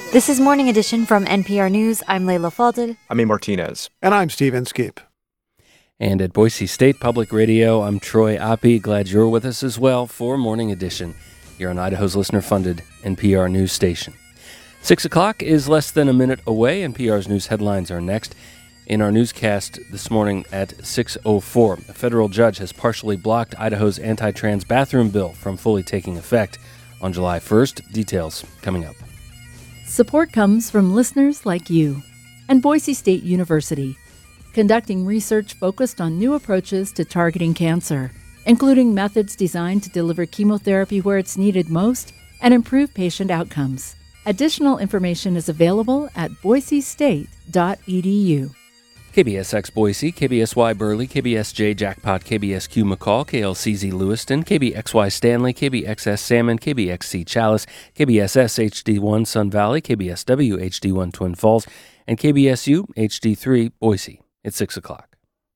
This is Morning Edition from NPR News. I'm Layla Falded. I'm A. Martinez. And I'm Steven Skip. And at Boise State Public Radio, I'm Troy Oppie. Glad you're with us as well for Morning Edition. You're on Idaho's listener-funded NPR News station. 6 o'clock is less than a minute away. NPR's news headlines are next. In our newscast this morning at 6:04, a federal judge has partially blocked Idaho's anti-trans bathroom bill from fully taking effect on July 1st. Details coming up. Support comes from listeners like you and Boise State University, conducting research focused on new approaches to targeting cancer, including methods designed to deliver chemotherapy where it's needed most and improve patient outcomes. Additional information is available at boisestate.edu. KBSX Boise, KBSY Burley, KBSJ Jackpot, KBSQ McCall, KLCZ Lewiston, KBXY Stanley, KBXS Salmon, KBXC Chalice, KBSS HD1 Sun Valley, KBSW HD1 Twin Falls, and KBSU HD3 Boise. It's 6 o'clock.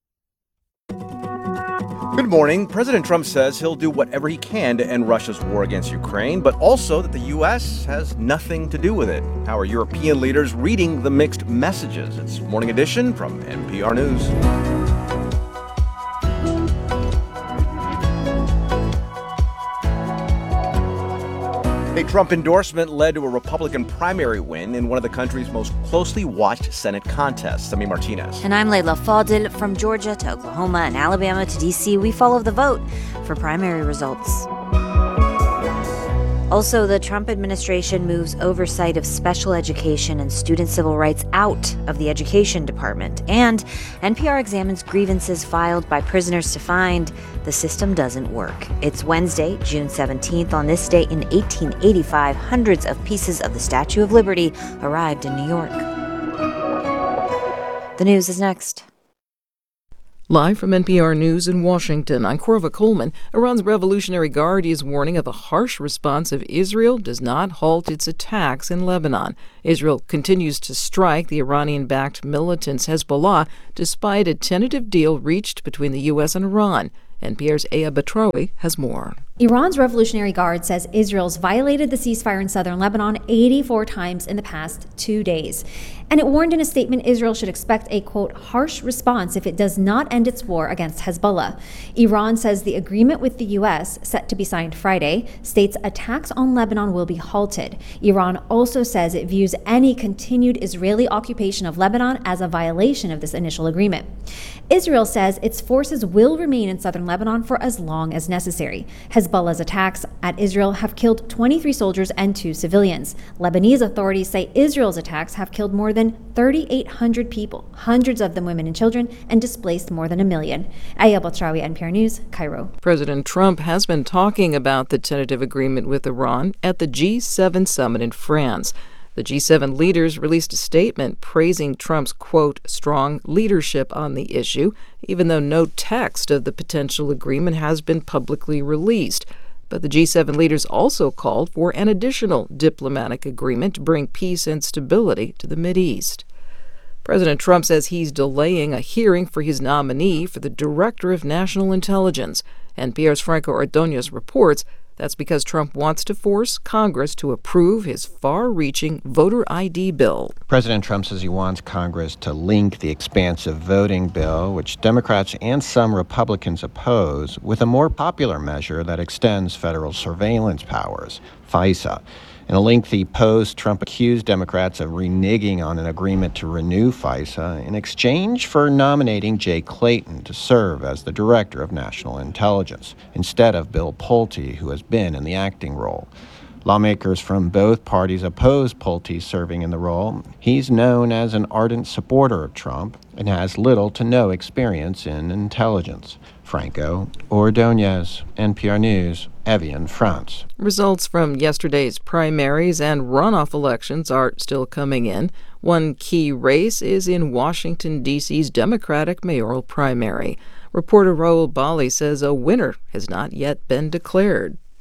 Good morning. President Trump says he'll do whatever he can to end Russia's war against Ukraine, but also that the U.S. has nothing to do with it. How are European leaders reading the mixed messages? It's Morning Edition from NPR News. A Trump endorsement led to a Republican primary win in one of the country's most closely watched Senate contests. I'm A. Martinez. And I'm Layla Falded. From Georgia to Oklahoma and Alabama to D.C., we follow the vote for primary results. Also, the Trump administration moves oversight of special education and student civil rights out of the Education Department. And NPR examines grievances filed by prisoners to find the system doesn't work. It's Wednesday, June 17th. On this day in 1885, hundreds of pieces of the Statue of Liberty arrived in New York. The news is next. Live from NPR News in Washington, I'm Corva Coleman. Iran's Revolutionary Guard is warning of a harsh response if Israel does not halt its attacks in Lebanon. Israel continues to strike the Iranian-backed militants Hezbollah despite a tentative deal reached between the U.S. and Iran. NPR's Aya Batrawi has more. Iran's Revolutionary Guard says Israel's violated the ceasefire in southern Lebanon 84 times in the past 2 days. And it warned in a statement Israel should expect a, quote, harsh response if it does not end its war against Hezbollah. Iran says the agreement with the U.S., set to be signed Friday, states attacks on Lebanon will be halted. Iran also says it views any continued Israeli occupation of Lebanon as a violation of this initial agreement. Israel says its forces will remain in southern Lebanon for as long as necessary. Hezbollah's attacks at Israel have killed 23 soldiers and 2 civilians. Lebanese authorities say Israel's attacks have killed more than 3,800 people, hundreds of them women and children, and displaced more than 1 million. Aya Batrawi, NPR News, Cairo. President Trump has been talking about the tentative agreement with Iran at the G7 summit in France. The G7 leaders released a statement praising Trump's, quote, strong leadership on the issue, even though no text of the potential agreement has been publicly released. But the G7 leaders also called for an additional diplomatic agreement to bring peace and stability to the Mideast. President Trump says he's delaying a hearing for his nominee for the Director of National Intelligence. NPR's Franco Ordonez reports that's because Trump wants to force Congress to approve his far-reaching voter ID bill. President Trump says he wants Congress to link the expansive voting bill, which Democrats and some Republicans oppose, with a more popular measure that extends federal surveillance powers, FISA. In a lengthy post, Trump accused Democrats of reneging on an agreement to renew FISA in exchange for nominating Jay Clayton to serve as the Director of National Intelligence, instead of Bill Pulte, who has been in the acting role. Lawmakers from both parties oppose Pulte serving in the role. He's known as an ardent supporter of Trump and has little to no experience in intelligence. Franco Ordonez, NPR News, Evian, France. Results from yesterday's primaries and runoff elections are still coming in. One key race is in Washington, D.C.'s Democratic mayoral primary. Reporter Raul Bali says a winner has not yet been declared.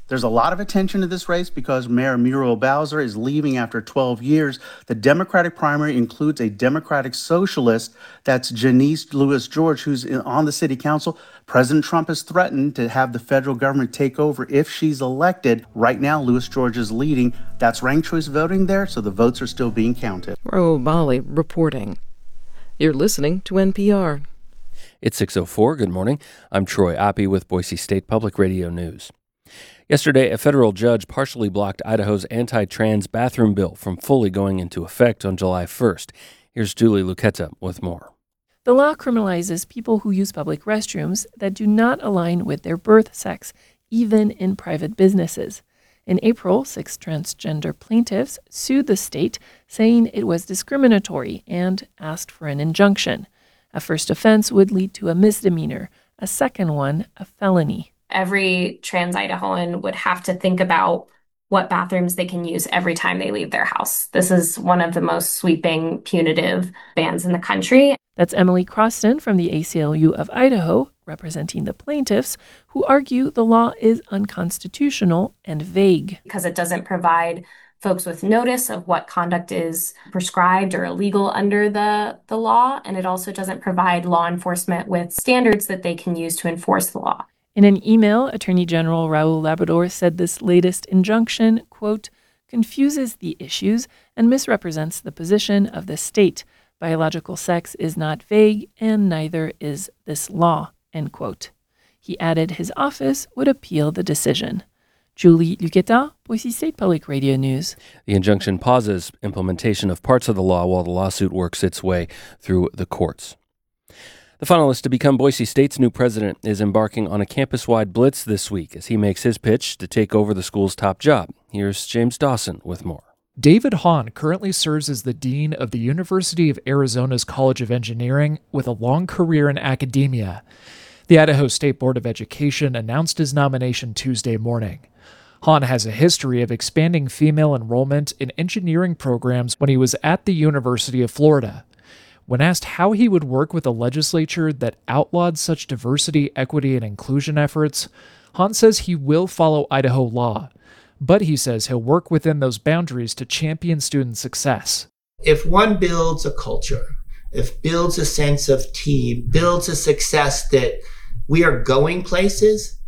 There's a lot of attention to this race because Mayor Muriel Bowser is leaving after 12 years. The Democratic primary includes a Democratic socialist, that's Janice Lewis George, who's on the city council. President Trump has threatened to have the federal government take over if she's elected. Right now, Lewis George is leading. That's ranked choice voting there, so the votes are still being counted. Ro Bali reporting. You're listening to NPR. It's 6:04. Good morning. I'm Troy Oppie with Boise State Public Radio News. Yesterday, a federal judge partially blocked Idaho's anti-trans bathroom bill from fully going into effect on July 1st. Here's Julie Luquetta with more. The law criminalizes people who use public restrooms that do not align with their birth sex, even in private businesses. In April, 6 transgender plaintiffs sued the state, saying it was discriminatory and asked for an injunction. A first offense would lead to a misdemeanor, a second one a felony. Every trans Idahoan would have to think about what bathrooms they can use every time they leave their house. This is one of the most sweeping, punitive bans in the country. That's Emily Croston from the ACLU of Idaho, representing the plaintiffs, who argue the law is unconstitutional and vague. Because it doesn't provide folks with notice of what conduct is prescribed or illegal under the law, and it also doesn't provide law enforcement with standards that they can use to enforce the law. In an email, Attorney General Raul Labrador said this latest injunction, quote, confuses the issues and misrepresents the position of the state. Biological sex is not vague, and neither is this law, end quote. He added his office would appeal the decision. Julie Luquetta, Boise State Public Radio News. The injunction pauses implementation of parts of the law while the lawsuit works its way through the courts. The finalist to become Boise State's new president is embarking on a campus-wide blitz this week as he makes his pitch to take over the school's top job. Here's James Dawson with more. David Hahn currently serves as the dean of the University of Arizona's College of Engineering with a long career in academia. The Idaho State Board of Education announced his nomination Tuesday morning. Hahn has a history of expanding female enrollment in engineering programs when he was at the University of Florida. When asked how he would work with a legislature that outlawed such diversity, equity, and inclusion efforts, Hahn says he will follow Idaho law, but he says he'll work within those boundaries to champion student success. If one builds a culture, if builds a sense of team, builds a success that we are going places,